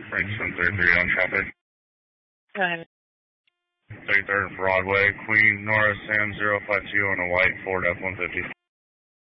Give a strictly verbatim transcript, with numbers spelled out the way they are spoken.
Frankston thirty-three on traffic. Go ahead. thirty-third Broadway, Queen Nora Sam zero five two on a white Ford F one fifty.